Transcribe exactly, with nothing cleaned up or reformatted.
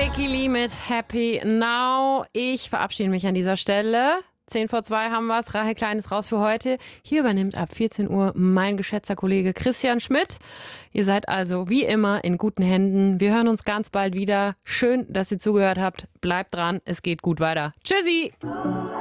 Becky Lee mit Happy Now. Ich verabschiede mich an dieser Stelle. zehn vor zwei haben wir es. Rahel Klein ist raus für heute. Hier übernimmt ab vierzehn Uhr mein geschätzter Kollege Christian Schmidt. Ihr seid also wie immer in guten Händen. Wir hören uns ganz bald wieder. Schön, dass ihr zugehört habt. Bleibt dran, es geht gut weiter. Tschüssi!